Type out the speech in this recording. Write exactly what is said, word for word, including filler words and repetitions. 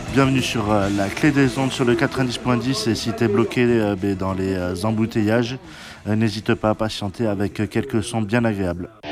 Bienvenue sur euh, la clé des ondes sur le quatre-vingt-dix point dix et si tu es bloqué euh, ben, dans les euh, embouteillages, euh, n'hésite pas à patienter avec euh, quelques sons bien agréables.